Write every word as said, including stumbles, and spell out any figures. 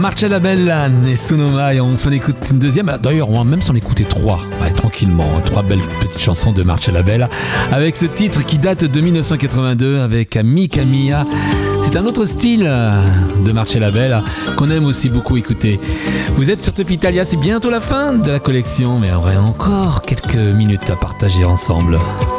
Marcella Bella, Nessuno Mai, on s'en écoute une deuxième. D'ailleurs, on va même s'en écouter trois. Allez, tranquillement, trois belles petites chansons de Marcella Bella. Avec ce titre qui date de dix-neuf cent quatre-vingt-deux avec Amica Mia. C'est un autre style de Marcella Bella qu'on aime aussi beaucoup écouter. Vous êtes sur Top Italia, c'est bientôt la fin de la collection, mais on aura encore quelques minutes à partager ensemble.